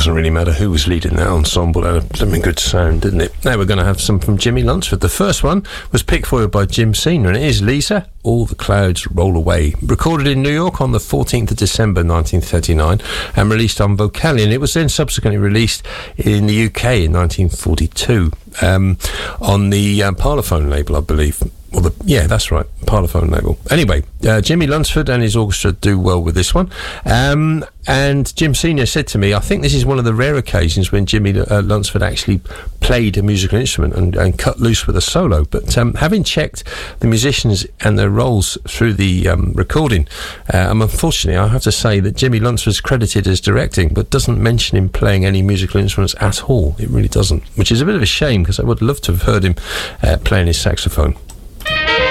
doesn't really matter who was leading that ensemble. It had something good sound, didn't it? Now we're going to have some from Jimmy Lunceford. The first one was picked for you by Jim Senior, and it is Lisa, All the Clouds Roll Away. Recorded in New York on the 14th of December 1939 and released on Vocalion. It was then subsequently released in the UK in 1942 on the Parlophone label, I believe. Well, yeah, that's right, Parlophone label. Anyway, Jimmy Lunceford and his orchestra do well with this one. And Jim Senior said to me, I think this is one of the rare occasions when Jimmy Lunceford actually played a musical instrument and cut loose with a solo. But having checked the musicians and their roles through the recording, unfortunately, I have to say that Jimmy Lunceford's credited as directing, but doesn't mention him playing any musical instruments at all. It really doesn't, which is a bit of a shame, because I would love to have heard him playing his saxophone.